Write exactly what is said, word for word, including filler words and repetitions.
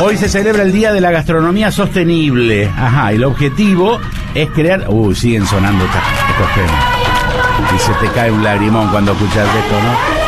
Hoy se celebra el Día de la Gastronomía Sostenible. Ajá, y el objetivo es crear... Uy, siguen sonando estos temas. Y se te cae un lagrimón cuando escuchas esto, ¿no?